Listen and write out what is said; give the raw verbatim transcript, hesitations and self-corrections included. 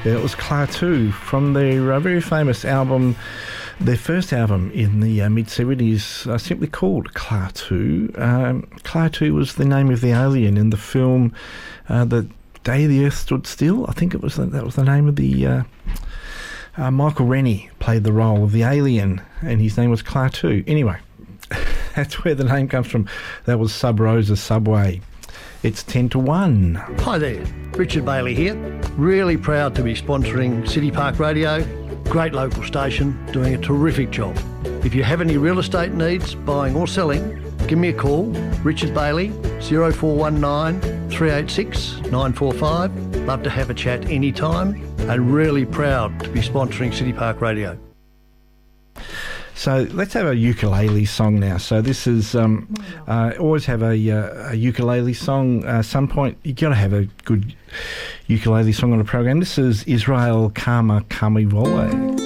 Yeah, it was Klaatu from their uh, very famous album, their first album in the uh, mid-seventies, uh, simply called Klaatu. Um, Klaatu was the name of the alien in the film uh, The Day the Earth Stood Still. I think it was the, that was the name of the... Uh, uh, Michael Rennie played the role of the alien, and his name was Klaatu. Anyway, that's where the name comes from. That was Sub Rosa Subway. It's ten to one. Hi there, Richard Bailey here. Really proud to be sponsoring City Park Radio. Great local station, doing a terrific job. If you have any real estate needs, buying or selling, give me a call, Richard Bailey, zero four one nine, three eight six, nine four five. Love to have a chat anytime, and really proud to be sponsoring City Park Radio. So let's have a ukulele song now. So this is, um, uh, always have a, uh, a ukulele song. Uh, some point, you got to have a good ukulele song on a program. This is Israel Kama Kamiwole.